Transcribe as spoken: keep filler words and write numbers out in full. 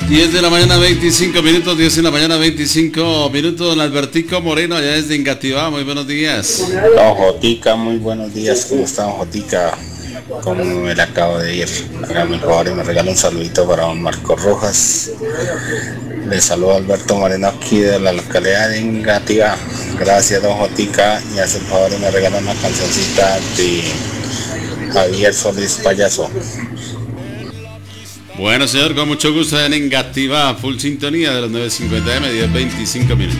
diez de la mañana, veinticinco minutos, diez de la mañana, veinticinco minutos, don Albertico Moreno, allá desde Engativá, muy buenos días. Don Jotica, muy buenos días, ¿cómo está don Jotica? Como me le acabo de ir, hágame el favor y me regala un saludito para don Marco Rojas. Le saludo Alberto Moreno aquí de la localidad de Engativá. Gracias don Jotica, y hace el favor y me regala una cancioncita de Javier Solís Payaso. Bueno, señor, con mucho gusto en Engativá, full sintonía de los nueve cincuenta eme, diez veinticinco minutos.